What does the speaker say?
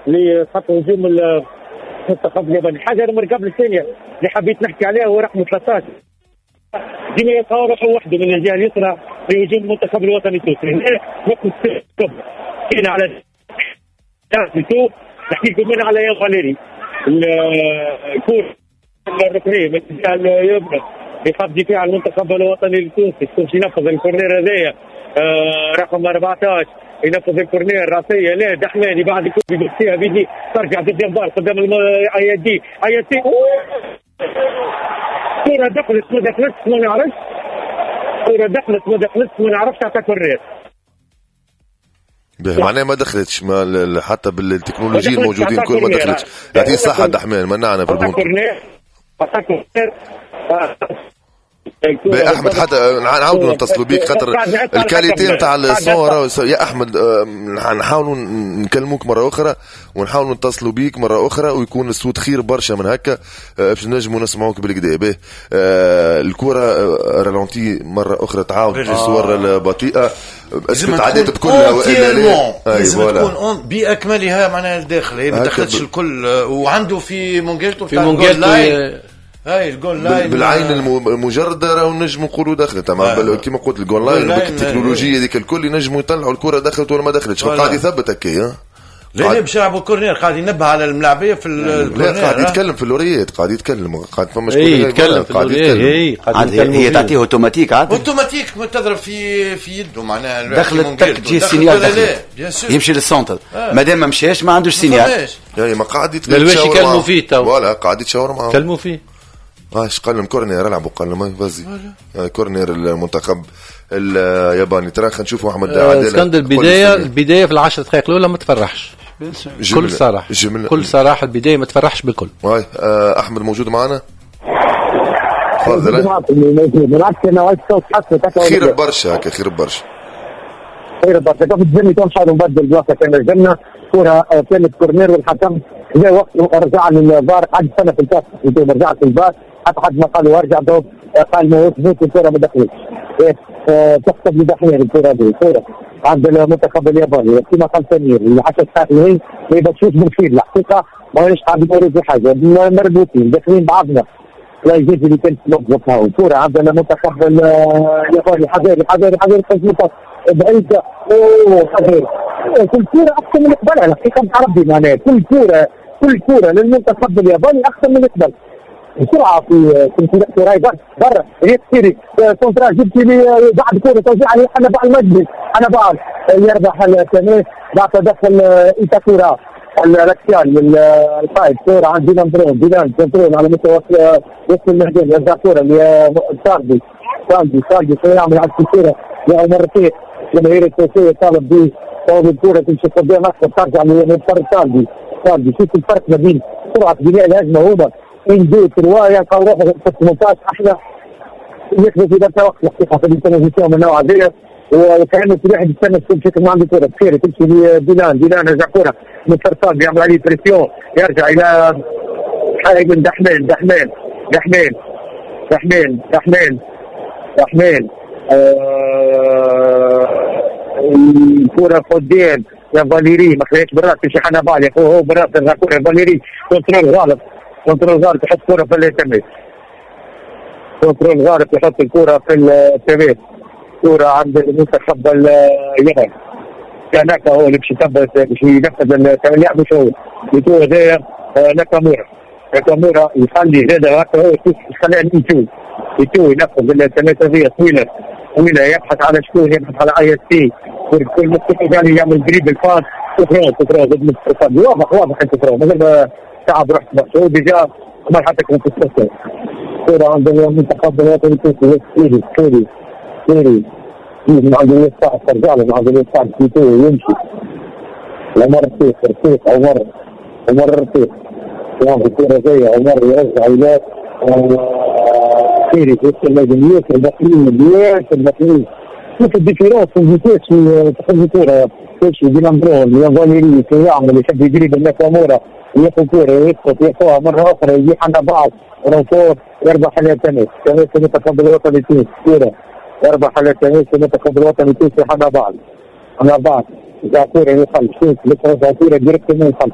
لخط هجوم المنتخب الياباني. حاجه المركب الثانيه اللي حبيت نحكي عليها هو رقم 13 ديما يتطور وحده من الجهه اليسرى في هجوم المنتخب الوطني التونسي. رقم 6 كاين على نحكي لكم من على يا فاليري الكور الركنيه من الجهه اليمنى بخط دفاع المنتخب الوطني التونسي باش ينفذ الكورنير هذايا. رقم 14 ينفذ الكورنير راسيه لا دحماني بعد الكره بيدسيها بيدي ترجع ضد البال قدام ايادي كره دخلت ما دخلتش ما نعرفش. كره دخلت ما دخلتش ما نعرفش تاع كورنير معناها ما دخلتش ما حتى بالتكنولوجيا الموجودين كل ما دخلتش. يعطيه صحة دحمان منعنا في البونت احمد. حتى نعاودوا نتصلوا بيك خاطر الكاليتي نتاع الصوره يا احمد. نحاولوا نكلموك مره اخرى ونحاولوا نتصلوا بيك مره اخرى ويكون الصوت خير برشا من هكا باش نجموا نسمعوك بالكدا. به الكره رالونتي مره اخرى تعاود في الصور البطيئه تعديت بكلها والا لازم تكون باكملها معناها الداخل هي ما دخلتش الكل. وعنده في مونجيتو هاي الجول لاين بالعين المجرده راهو نجموا نقولوا دخلت. اما كيما قلت الجول لاين بالتكنولوجيا ذيك الكل ينجموا يطلعوا الكره دخلت ولا ما دخلتش. قاعد يثبت هكا لا مش يلعبوا كورنير قاعد ينبه على الملاعبيه في الكورنير. لا قاعد يتكلم في اللوريات قاعد يتكلم قاعد فما شكون يتكلم في اللوريات. هي تعطيه اوتوماتيك اوتوماتيك تضرب في يده معناها دخلت تجي السينيال يمشي للسونتر مادام ما مشاش ما عندوش سينيال. يعني ما قاعد يتكلم الواش يكلموا فيه تو ولا قاعد يتشاور معاه كلموا فيه ايش قال لهم كورنير لعبوا قال لهم فازي كورنير المنتخب الياباني. ترى خلينا نشوفوا احمد عادل اسكندر البدايه في العشر دقائق الاولى ما تفرحش كل صراحه البدايه ما تفرحش بالكل. احمد موجود معنا تفضل. خير برشا هكا خير برشا كيف تزني تمشي نبدل بلاصه كان الجنه كره كانت كورنير والحكم جاء وقت رجع للفار قعد سنه في الكاس رجعت الفار حتى ما قالوا ارجع دوب قال ما يثبت الكره ما دخلتش تحسب لدحيان الكره دي كره عند المنتخب الياباني كما قال سمير اللي 10 ساعات اللي ما يبشوش بالخير الحقيقه ما هيش قاعد يدوروا في حاجه مربوطين داخلين بعضنا لا يجوز اللي كان موظفها وكره عند المنتخب الياباني حذاري تظبط بعيده حذاري كل كوره احسن من قبل الحقيقه مع ربي معناها كل كوره للمنتخب الياباني احسن من قبل بسرعه في راي برا ريت سيري كونترا جبت لي بعد كوره توزيع عليه انا بقى المجلس انا بقى يربح التماس بعد تدخل ايتاكورا الاكسيال القائد كوره عند بلان كنترول على مستوى وسط الميدان يرجع كوره لساردي يعمل على الكوره يا مرتين جماهير التونسيه طالب به طالب الكوره تمشي قدام اكثر ترجع لمضطر ساردي شوف الفرق ما بين سرعه بناء الهجمه هما ان دو تروا يلقاو روحهم في 18 احنا ياخذوا في ذاك الوقت الحقيقه في التنافسيه من النوع هذا وكانه في واحد يستنى بشكل ما عنده كوره بخير تمشي بلان رجع كوره من فرصان بيعمل عليه بريسيون يرجع الى من دحمان الكرة قدام يا فاليري ما خليش بالراس في شحنة بالي هو بالراس الكرة فاليري كنترول غالب يحط كرة في التماس يحط الكرة في التماس كرة عند المنتخب الياباني كان هو اللي باش ينفذ اللعب مش هو يتو هذايا ناكامورا يخلي هذا هو يخليها يتو ينفذ التماس طويلة يبحث على شكون يبحث على اي اس تي كل مستوى قال يعمل قريب الفاز تكرار ضد المستقبل واضح التكرار من غير تعب رحت مقصود ديجا ما حتى كنت تستسلم كرة عند المنتخب الوطني التونسي سيري من عند اليسار ترجع له من عند اليسار يمشي عمر رفيق عمر رفيق يعمل الكرة زي عمر يرجع الى سيري في وسط الميدان ياسر شوف الديفيرونس في الفيتاس في تحب الكرة تمشي بيلاندرون يا فاليري يعمل يحب يقرب الناكامورا ياخذ كرة يسقط ياخذها مرة أخرى يجي حنا بعض رونفور يربح على التماس المنتخب الوطني التونسي كرة يربح على التماس المنتخب الوطني التونسي حنا بعض إذا كرة يخلف شوف لسه كرة ديريكت من الخلف